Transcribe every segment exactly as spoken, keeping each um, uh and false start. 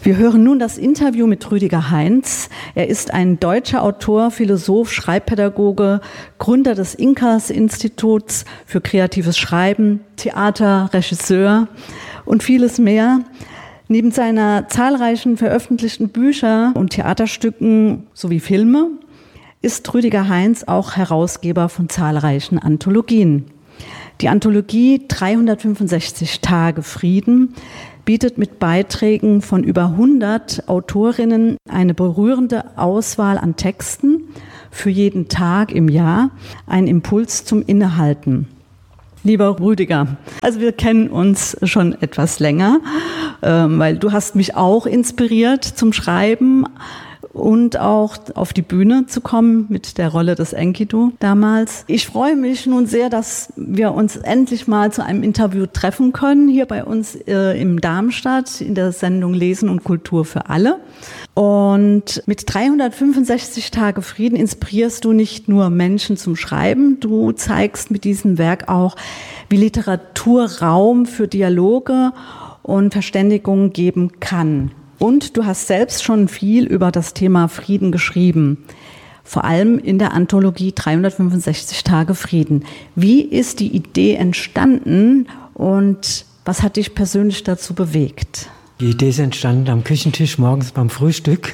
Wir hören nun das Interview mit Rüdiger Heinz. Er ist ein deutscher Autor, Philosoph, Schreibpädagoge, Gründer des Inkas-Instituts für kreatives Schreiben, Theater, Regisseur und vieles mehr. Neben seiner zahlreichen veröffentlichten Bücher und Theaterstücken sowie Filme ist Rüdiger Heinz auch Herausgeber von zahlreichen Anthologien. Die Anthologie dreihundertfünfundsechzig Tage Frieden bietet mit Beiträgen von über hundert Autorinnen eine berührende Auswahl an Texten für jeden Tag im Jahr, einen Impuls zum Innehalten. Lieber Rüdiger, also wir kennen uns schon etwas länger, weil du hast mich auch inspiriert zum Schreiben und auch auf die Bühne zu kommen mit der Rolle des Enkidu damals. Ich freue mich nun sehr, dass wir uns endlich mal zu einem Interview treffen können, hier bei uns äh, im Darmstadt in der Sendung Lesen und Kultur für alle. Und mit dreihundertfünfundsechzig Tage Frieden inspirierst du nicht nur Menschen zum Schreiben, du zeigst mit diesem Werk auch, wie Literatur Raum für Dialoge und Verständigung geben kann. Und du hast selbst schon viel über das Thema Frieden geschrieben, vor allem in der Anthologie dreihundertfünfundsechzig Tage Frieden. Wie ist die Idee entstanden und was hat dich persönlich dazu bewegt? Die Idee ist entstanden am Küchentisch morgens beim Frühstück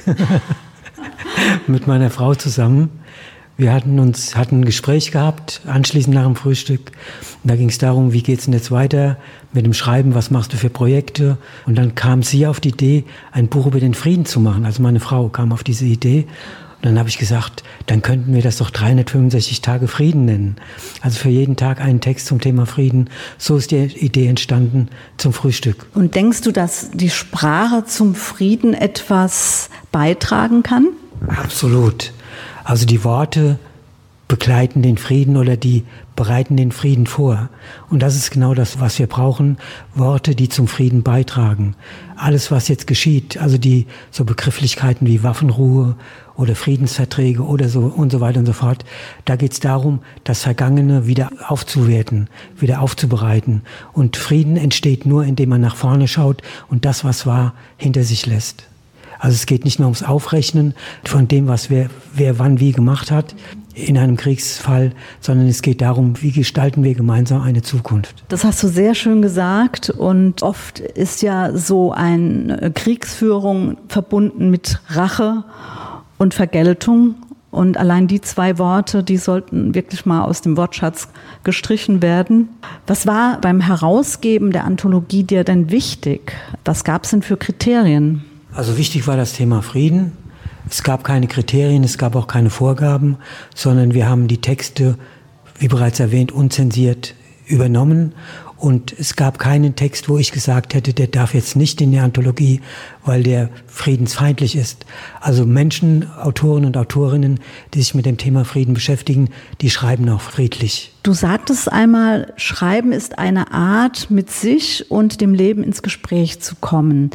mit meiner Frau zusammen. Wir hatten uns hatten ein Gespräch gehabt, anschließend nach dem Frühstück. Und da ging es darum, wie geht's denn jetzt weiter mit dem Schreiben, was machst du für Projekte? Und dann kam sie auf die Idee, ein Buch über den Frieden zu machen. Also meine Frau kam auf diese Idee. Und dann habe ich gesagt, dann könnten wir das doch dreihundertfünfundsechzig Tage Frieden nennen. Also für jeden Tag einen Text zum Thema Frieden. So ist die Idee entstanden zum Frühstück. Und denkst du, dass die Sprache zum Frieden etwas beitragen kann? Absolut. Also die Worte begleiten den Frieden oder die bereiten den Frieden vor. Und das ist genau das, was wir brauchen. Worte, die zum Frieden beitragen. Alles, was jetzt geschieht, also die so Begrifflichkeiten wie Waffenruhe oder Friedensverträge oder so und so weiter und so fort, da geht es darum, das Vergangene wieder aufzuwerten, wieder aufzubereiten. Und Frieden entsteht nur, indem man nach vorne schaut und das, was war, hinter sich lässt. Also es geht nicht nur ums Aufrechnen von dem, was wer, wer wann wie gemacht hat in einem Kriegsfall, sondern es geht darum, wie gestalten wir gemeinsam eine Zukunft. Das hast du sehr schön gesagt und oft ist ja so eine Kriegsführung verbunden mit Rache und Vergeltung und allein die zwei Worte, die sollten wirklich mal aus dem Wortschatz gestrichen werden. Was war beim Herausgeben der Anthologie dir denn wichtig? Was gab es denn für Kriterien? Also wichtig war das Thema Frieden. Es gab keine Kriterien, es gab auch keine Vorgaben, sondern wir haben die Texte, wie bereits erwähnt, unzensiert übernommen. Und es gab keinen Text, wo ich gesagt hätte, der darf jetzt nicht in die Anthologie, weil der friedensfeindlich ist. Also Menschen, Autoren und Autorinnen, die sich mit dem Thema Frieden beschäftigen, die schreiben auch friedlich. Du sagtest einmal, Schreiben ist eine Art, mit sich und dem Leben ins Gespräch zu kommen.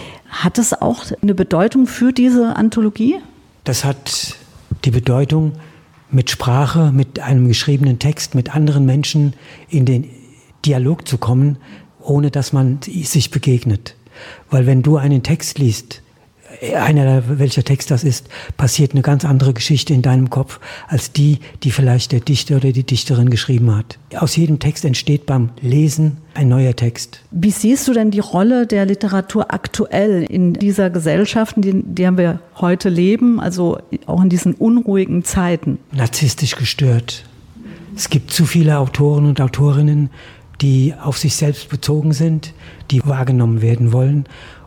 Hat das auch eine Bedeutung für diese Anthologie? Das hat die Bedeutung, mit Sprache, mit einem geschriebenen Text, mit anderen Menschen in den Dialog zu kommen, ohne dass man sich begegnet. Weil wenn du einen Text liest, einer welcher Text das ist, passiert eine ganz andere Geschichte in deinem Kopf, als die, die vielleicht der Dichter oder die Dichterin geschrieben hat. Aus jedem Text entsteht beim Lesen ein neuer Text. Wie siehst du denn die Rolle der Literatur aktuell in dieser Gesellschaft, in der wir heute leben, also auch in diesen unruhigen Zeiten? Narzisstisch gestört. Es gibt zu viele Autoren und Autorinnen, die auf sich selbst bezogen sind, die wahrgenommen werden wollen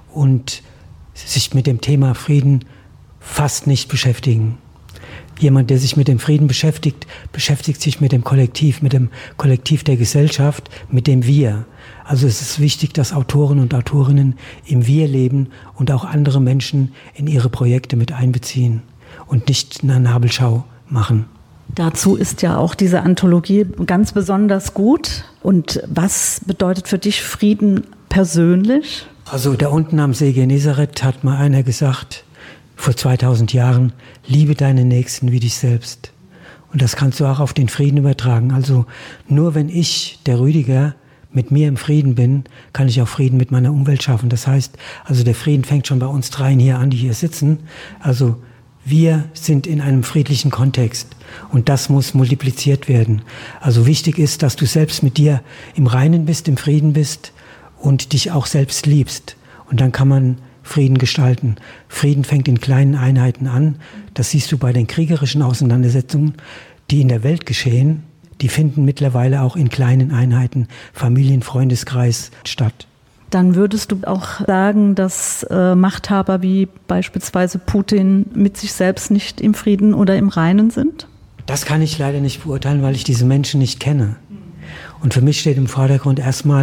und sich mit dem Thema Frieden fast nicht beschäftigen. Jemand, der sich mit dem Frieden beschäftigt, beschäftigt sich mit dem Kollektiv, mit dem Kollektiv der Gesellschaft, mit dem Wir. Also es ist wichtig, dass Autoren und Autorinnen im Wir leben und auch andere Menschen in ihre Projekte mit einbeziehen und nicht eine Nabelschau machen. Dazu ist ja auch diese Anthologie ganz besonders gut. Und was bedeutet für dich Frieden persönlich? Also da unten am See Genezareth hat mal einer gesagt, vor zweitausend Jahren, liebe deinen Nächsten wie dich selbst. Und das kannst du auch auf den Frieden übertragen. Also nur wenn ich, der Rüdiger, mit mir im Frieden bin, kann ich auch Frieden mit meiner Umwelt schaffen. Das heißt, also der Frieden fängt schon bei uns dreien hier an, die hier sitzen. Also wir sind in einem friedlichen Kontext und das muss multipliziert werden. Also wichtig ist, dass du selbst mit dir im Reinen bist, im Frieden bist und dich auch selbst liebst. Und dann kann man Frieden gestalten. Frieden fängt in kleinen Einheiten an. Das siehst du bei den kriegerischen Auseinandersetzungen, die in der Welt geschehen. Die finden mittlerweile auch in kleinen Einheiten, Familien, Freundeskreis statt. Dann würdest du auch sagen, dass äh, Machthaber wie beispielsweise Putin mit sich selbst nicht im Frieden oder im Reinen sind? Das kann ich leider nicht beurteilen, weil ich diese Menschen nicht kenne. Und für mich steht im Vordergrund erstmal